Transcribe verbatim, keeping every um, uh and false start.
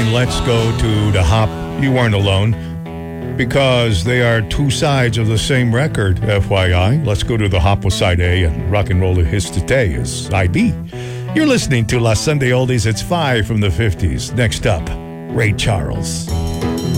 and let's go to the hop. You weren't alone because they are two sides of the same record, F Y I. Let's go to the hop with side A, and rock and roll his today is side B. You're listening to La Sunday Oldies. It's five from the fifties. Next up, Ray Charles.